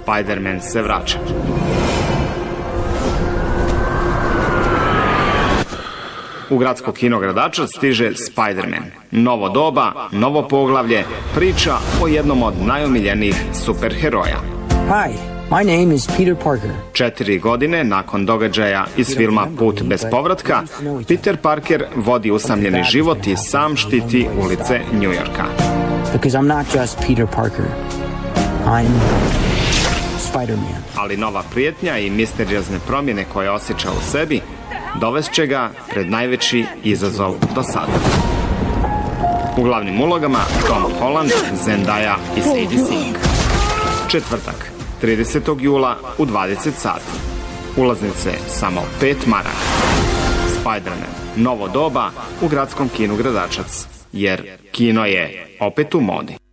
Spider-Man se vraća. U gradsko kino Gradačac stiže Spider-Man. Novo doba, novo poglavlje, priča o jednom od najomiljenijih superheroja. Hi, my name is Peter Parker. 4 godine nakon događaja iz filma Put bez povratka, Peter Parker vodi usamljeni život i sam štiti ulice Njujorka. Because I'm not just Peter Parker. I'm Spider-Man. Ali nova prijetnja i misteriozne promjene koje osjeća u sebi dovest će ga pred najveći izazov do sada. U glavnim ulogama Tom Holland, Zendaya i Sadie Sink. Četvrtak, 30. jula u 20 sati. Ulaznice samo 5 maraka. Spider-Man, novo doba u gradskom kinu Gradačac. Jer kino je opet u modi.